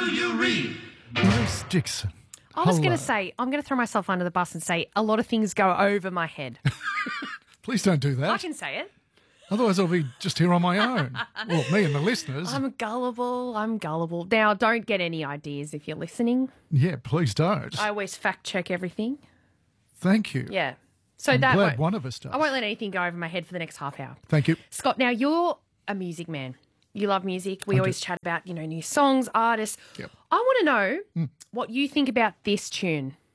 you read? Grace Dixon. I was going Hello. to say, I'm going to throw myself under the bus and say a lot of things go over my head. Please don't do that. I can say it. Otherwise, I'll be just here on my own. Well, me and the listeners. I'm gullible. Now, don't get any ideas if you're listening. Yeah, please don't. I always fact check everything. Thank you. Yeah. So I'm that glad won't, one of us does. I won't let anything go over my head for the next half hour. Thank you. Scott, now you're a music man. You love music. We always chat about, new songs, artists. Yep. I want to know what you think about this tune.